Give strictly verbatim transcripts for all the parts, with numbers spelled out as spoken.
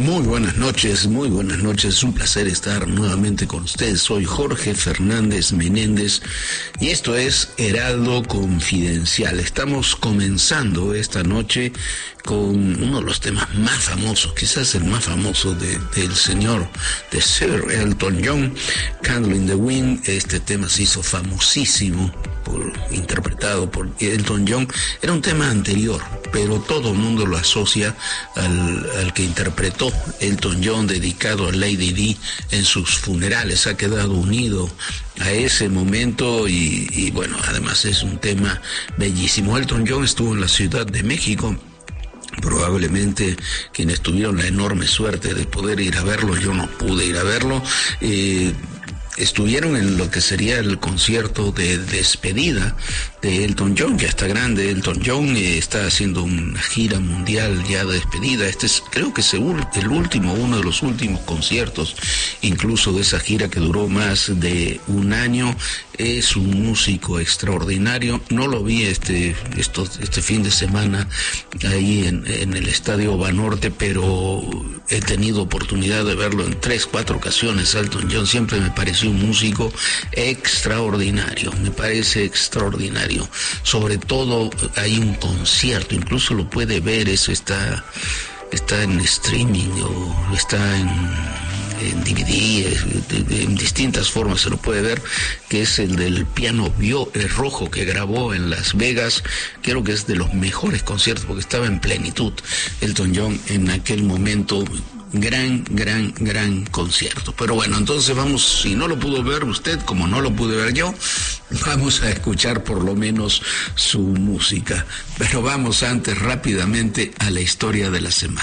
Muy buenas noches, muy buenas noches. Es un placer estar nuevamente con ustedes. Soy Jorge Fernández Menéndez y esto es Heraldo Confidencial. Estamos comenzando esta noche con uno de los temas más famosos, quizás el más famoso de, del señor, de Sir Elton John, Candle in the Wind. Este tema se hizo famosísimo, por, interpretado por Elton John. Era un tema anterior, pero todo el mundo lo asocia al, al que interpretó Elton John, dedicado a Lady Di en sus funerales. Ha quedado unido a ese momento y, y bueno, además es un tema bellísimo. Elton John estuvo en la Ciudad de México. Probablemente quienes tuvieron la enorme suerte de poder ir a verlo, yo no pude ir a verlo, eh, estuvieron en lo que sería el concierto de despedida de Elton John. Ya está grande Elton John, eh, está haciendo una gira mundial ya de despedida. Este es, creo que es el último, uno de los últimos conciertos, incluso de esa gira que duró más de un año. Es un músico extraordinario. No lo vi este, esto, este fin de semana ahí en, en el Estadio Banorte, pero he tenido oportunidad de verlo en tres, cuatro ocasiones. Elton John siempre me pareció un músico extraordinario, me parece extraordinario. Sobre todo hay un concierto, incluso lo puede ver, eso está, está en streaming o está en... en D V D, en distintas formas se lo puede ver, que es el del piano bio, el rojo que grabó en Las Vegas. Creo que es de los mejores conciertos porque estaba en plenitud Elton John en aquel momento. Gran, gran, gran concierto. Pero bueno, entonces vamos, si no lo pudo ver usted, como no lo pude ver yo, vamos a escuchar por lo menos su música. Pero vamos antes rápidamente a la historia de la semana.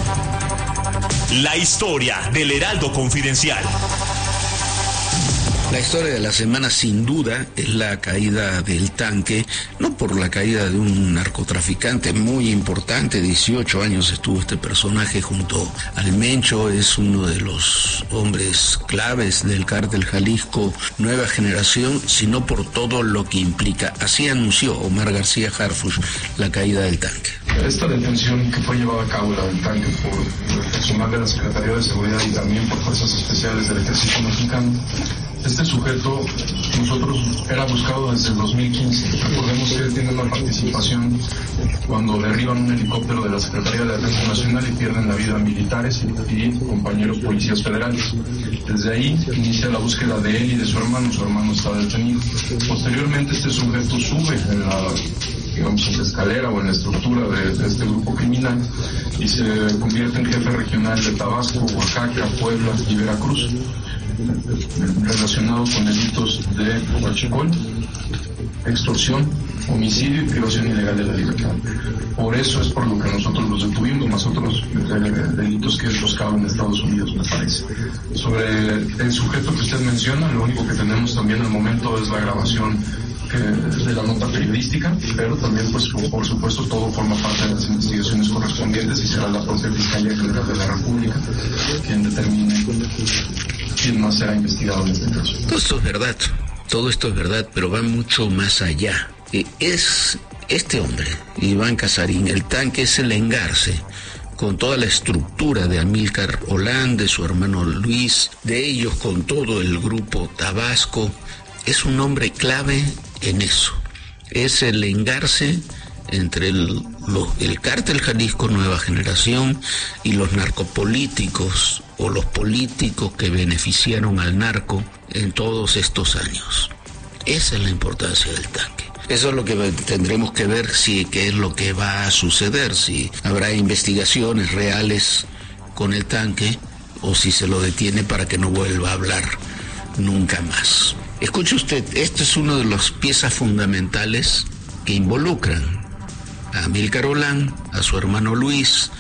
La historia del Heraldo Confidencial. La historia de la semana sin duda es la caída del tanque, no por la caída de un narcotraficante muy importante. dieciocho años estuvo este personaje junto al Mencho, es uno de los hombres claves del cártel Jalisco Nueva Generación, sino por todo lo que implica. Así anunció Omar García Harfuch la caída del tanque. Esta detención que fue llevada a cabo, la del tanque, por el personal de la Secretaría de Seguridad y también por fuerzas especiales del Ejército Mexicano, este sujeto, nosotros, era buscado desde el dos mil quince. Recordemos que él tiene una participación cuando derriban un helicóptero de la Secretaría de Defensa Nacional y pierden la vida militares y, y compañeros policías federales. Desde ahí inicia la búsqueda de él y de su hermano. Su hermano está detenido. Posteriormente, este sujeto sube en la, digamos, en la escalera o en la estructura de, de este grupo criminal y se convierte en jefe regional de Tabasco, Oaxaca, Puebla y Veracruz, relacionados con delitos de huachicol, extorsión, homicidio y privación ilegal de la libertad. Por eso es por lo que nosotros los detuvimos, más otros delitos que es buscado en Estados Unidos, me parece. Sobre el sujeto que usted menciona, lo único que tenemos también al momento es la grabación que, de la nota periodística, pero también, pues, por supuesto, todo forma parte de las investigaciones correspondientes y será la propia Fiscalía General de la República quien determine quién más será investigado en este caso. Todo esto es verdad, todo esto es verdad, pero va mucho más allá. Es este hombre, Iván Casarín, el tanque, es el engarce con toda la estructura de Amílcar Olán, de su hermano Luis, de ellos con todo el grupo Tabasco. Es un hombre clave en eso. Es el engarce entre el, lo, el cártel Jalisco Nueva Generación y los narcopolíticos o los políticos que beneficiaron al narco en todos estos años. Esa es la importancia del tanque. Eso es lo que tendremos que ver, si qué es lo que va a suceder, si habrá investigaciones reales con el tanque o si se lo detiene para que no vuelva a hablar nunca más. Escuche usted, esto es una de las piezas fundamentales que involucran a Amílcar Olán, a su hermano Luis,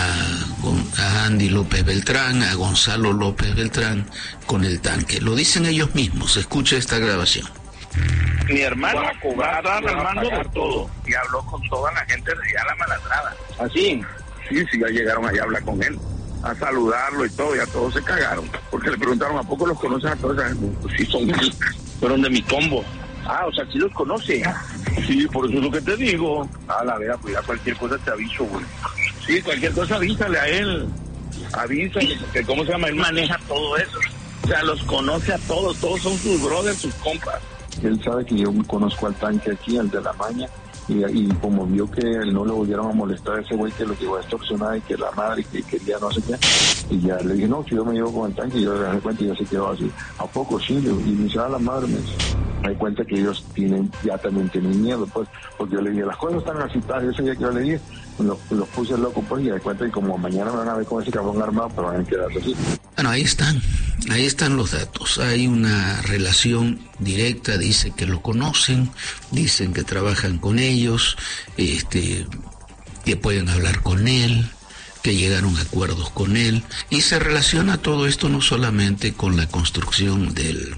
a, a Andy López Beltrán, a Gonzalo López Beltrán con el tanque. Lo dicen ellos mismos. Escucha esta grabación. Mi hermano va a dar al mando de todo y habló con toda la gente de allá la Malandrada. ¿Así? Sí, sí, ya llegaron allá a hablar con él, a saludarlo y todo, y a todos se cagaron, porque le preguntaron, ¿a poco los conocen a todos? Pues sí, son, fueron de mi combo. Ah, o sea, ¿sí los conoce? Sí, por eso es lo que te digo. Ah, la verdad, pues ya cualquier cosa te aviso, güey. Sí, cualquier cosa avísale a él. avisa, que cómo se llama, él maneja todo eso. O sea, los conoce a todos, todos son sus brothers, sus compas. Él sabe que yo conozco al tanque aquí, al de la maña, y, y como vio que no le volvieron a molestar a ese güey que lo llevó a extorsionar y que la madre que quería no sé qué, y ya le dije, no, que yo me llevo con el tanque, y yo le dejé cuenta y ya se quedó así. ¿A poco sí? Y me dice, a la madre, me dice. Me di cuenta que ellos tienen, ya también tienen miedo, pues, porque yo le dije, las cosas están así, tal, ese día que yo le dije, los, los puse loco, pues, y me di cuenta que como mañana me van a ver con ese cabrón armado, pero van a quedarse así. Bueno, ahí están, ahí están los datos. Hay una relación directa, dice que lo conocen, dicen que trabajan con ellos, este, que pueden hablar con él, que llegaron a acuerdos con él, y se relaciona todo esto no solamente con la construcción del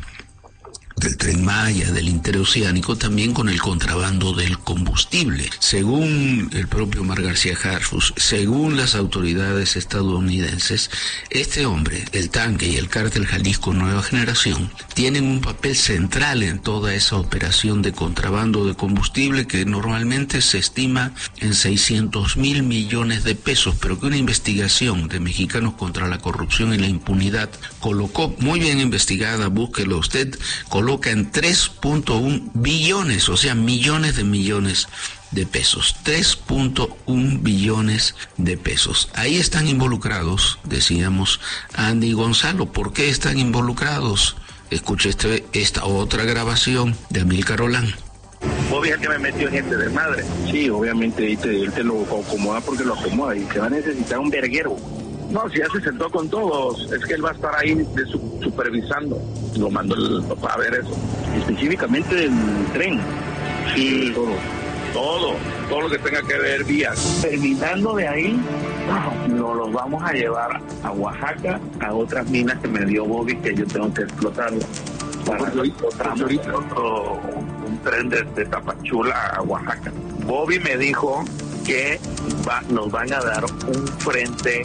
del Tren Maya, del interoceánico, también con el contrabando del combustible. Según el propio Omar García Harfuch, según las autoridades estadounidenses, este hombre, el tanque y el cártel Jalisco Nueva Generación, tienen un papel central en toda esa operación de contrabando de combustible que normalmente se estima en seiscientos mil millones de pesos, pero que una investigación de Mexicanos contra la Corrupción y la Impunidad colocó, muy bien investigada, búsquelo usted, coloca en tres punto uno billones, o sea, millones de millones de pesos, tres punto uno billones de pesos. Ahí están involucrados, decíamos, Andy y Gonzalo. ¿Por qué están involucrados? Escuche este, esta otra grabación de Amílcar Olán. Vos viste que me metió en este desmadre. Sí, obviamente él te, él te lo acomoda porque lo acomoda y se va a necesitar un verguero. No, si ya se sentó con todos, es que él va a estar ahí de su, supervisando. Lo mandó el papá a ver eso. Específicamente del tren. Sí, todo. Todo, todo lo que tenga que ver vías. Terminando de ahí, nos los vamos a llevar a Oaxaca, a otras minas que me dio Bobby, que yo tengo que explotarlas. Para ahorita otro un tren desde Tapachula a Oaxaca. Bobby me dijo que va, nos van a dar un frente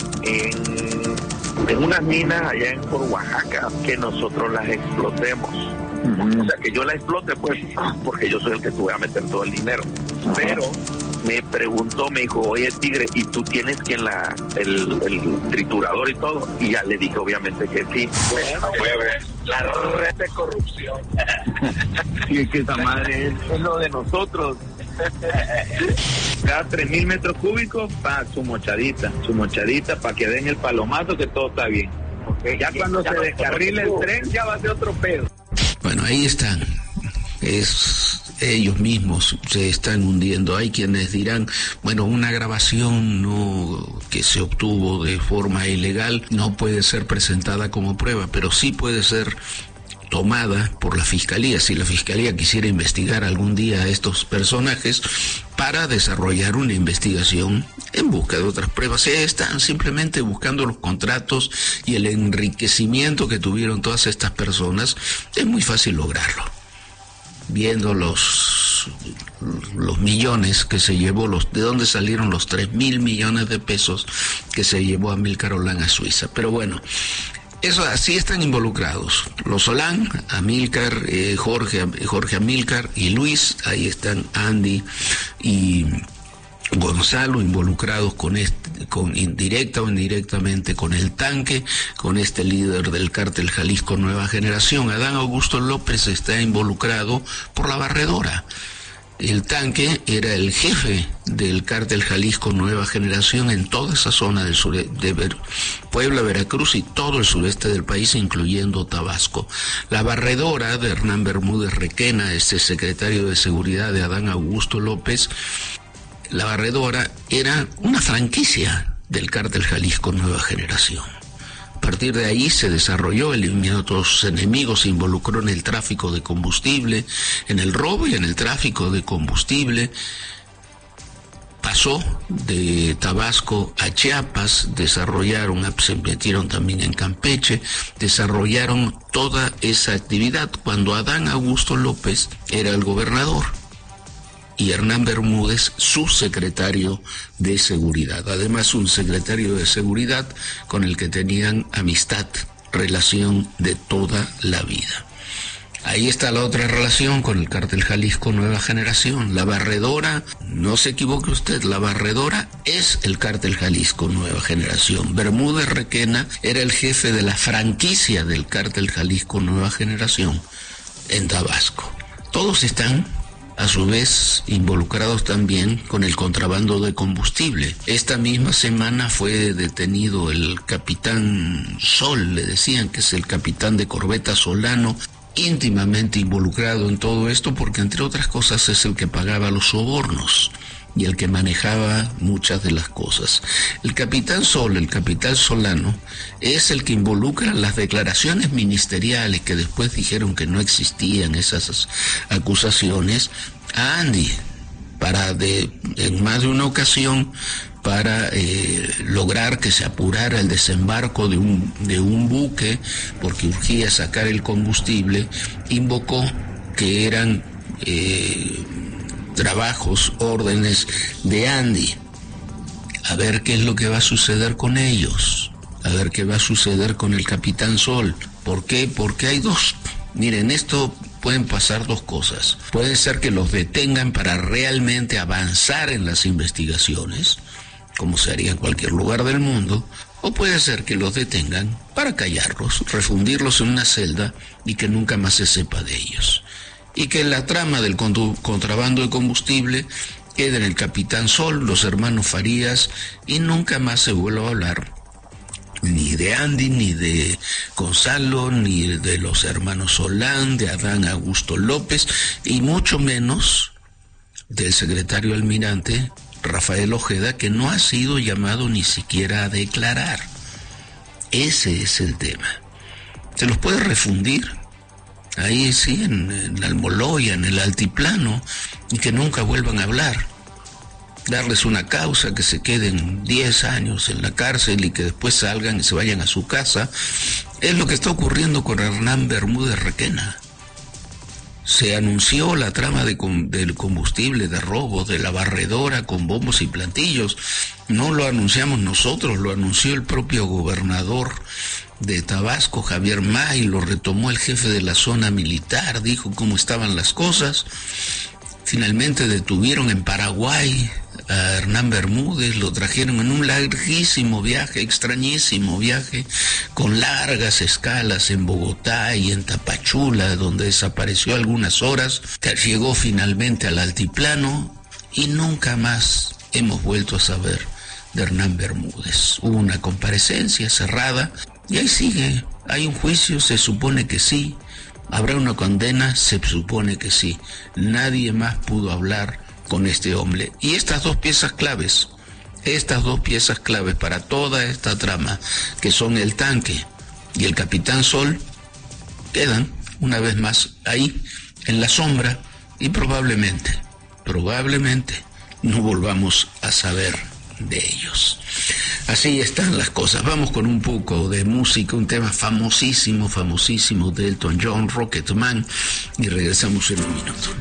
en, en unas minas allá en por Oaxaca, que nosotros las explotemos. Uh-huh. O sea, que yo la explote, pues, porque yo soy el que te voy a meter todo el dinero. Uh-huh. Pero me preguntó, me dijo, oye, Tigre, ¿y tú tienes que la el, el triturador y todo? Y ya le dije, obviamente, que sí. Bueno, pues, la red de corrupción. Y es que esa madre es, es lo de nosotros. Cada tres mil metros cúbicos, para su mochadita, su mochadita, para que den el palomazo, que todo está bien. Okay. Ya cuando ya se descarrile el tren, ya va a ser otro pedo. Bueno, ahí están. Es ellos mismos se están hundiendo. Hay quienes dirán, bueno, una grabación no que se obtuvo de forma ilegal no puede ser presentada como prueba, pero sí puede ser tomada por la Fiscalía, si la Fiscalía quisiera investigar algún día a estos personajes para desarrollar una investigación en busca de otras pruebas. Están simplemente buscando los contratos y el enriquecimiento que tuvieron todas estas personas. Es muy fácil lograrlo. Viendo los los millones que se llevó, los de dónde salieron los tres mil millones de pesos que se llevó Amílcar Olán a Suiza. Pero bueno, eso así están involucrados. Los Olán, Amílcar, eh, Jorge, Jorge Amílcar y Luis, ahí están Andy y Gonzalo involucrados con este, con indirecta o indirectamente con el tanque, con este líder del cártel Jalisco Nueva Generación. Adán Augusto López está involucrado por la barredora. El tanque era el jefe del cártel Jalisco Nueva Generación en toda esa zona del sur de Ver- Puebla, Veracruz y todo el sureste del país, incluyendo Tabasco. La barredora de Hernán Bermúdez Requena, este secretario de Seguridad de Adán Augusto López, la barredora era una franquicia del cártel Jalisco Nueva Generación. A partir de ahí se desarrolló, eliminó a todos sus enemigos, se involucró en el tráfico de combustible, en el robo y en el tráfico de combustible. Pasó de Tabasco a Chiapas, desarrollaron, se metieron también en Campeche, desarrollaron toda esa actividad cuando Adán Augusto López era el gobernador y Hernán Bermúdez su secretario de seguridad. Además, un secretario de seguridad con el que tenían amistad, relación de toda la vida. Ahí está la otra relación con el Cártel Jalisco Nueva Generación. La barredora, no se equivoque usted, la barredora es el Cártel Jalisco Nueva Generación. Bermúdez Requena era el jefe de la franquicia del Cártel Jalisco Nueva Generación en Tabasco. Todos están a su vez involucrados también con el contrabando de combustible. Esta misma semana fue detenido el capitán Sol, le decían que es el capitán de corbeta Solano, íntimamente involucrado en todo esto porque entre otras cosas es el que pagaba los sobornos y el que manejaba muchas de las cosas. El capitán Sol, el capitán Solano, es el que involucra las declaraciones ministeriales que después dijeron que no existían esas acusaciones a Andy para de en más de una ocasión para eh, lograr que se apurara el desembarco de un, de un buque, porque urgía sacar el combustible, invocó que eran eh, trabajos, órdenes de Andy. A ver qué es lo que va a suceder con ellos, a ver qué va a suceder con el capitán Sol. ¿Por qué? Porque hay dos. Miren, esto pueden pasar dos cosas. Puede ser que los detengan para realmente avanzar en las investigaciones, como se haría en cualquier lugar del mundo, o puede ser que los detengan para callarlos, refundirlos en una celda y que nunca más se sepa de ellos. Y que la trama del contrabando de combustible quede en el capitán Sol, los hermanos Farías, y nunca más se vuelva a hablar ni de Andy, ni de Gonzalo, ni de los hermanos Solán, de Adán Augusto López, y mucho menos del secretario almirante Rafael Ojeda, que no ha sido llamado ni siquiera a declarar. Ese es el tema. ¿Se los puede refundir? Ahí sí, en, en Almoloya, en el altiplano, y que nunca vuelvan a hablar. Darles una causa, que se queden diez años en la cárcel y que después salgan y se vayan a su casa. Es lo que está ocurriendo con Hernán Bermúdez Requena. Se anunció la trama de, del combustible, de robo, de la barredora con bombos y platillos. No lo anunciamos nosotros, lo anunció el propio gobernador de Tabasco, Javier May, lo retomó el jefe de la zona militar, dijo cómo estaban las cosas. Finalmente detuvieron en Paraguay a Hernán Bermúdez, lo trajeron en un larguísimo viaje, extrañísimo viaje, con largas escalas en Bogotá y en Tapachula, donde desapareció algunas horas, llegó finalmente al altiplano y nunca más hemos vuelto a saber de Hernán Bermúdez. Hubo una comparecencia cerrada y ahí sigue, hay un juicio, se supone que sí. ¿Habrá una condena? Se supone que sí. Nadie más pudo hablar con este hombre. Y estas dos piezas claves, estas dos piezas claves para toda esta trama, que son el tanque y el capitán Sol, quedan una vez más ahí, en la sombra, y probablemente, probablemente no volvamos a saber de ellos. Así están las cosas. Vamos con un poco de música, un tema famosísimo, famosísimo de Elton John, Rocketman, y regresamos en un minuto.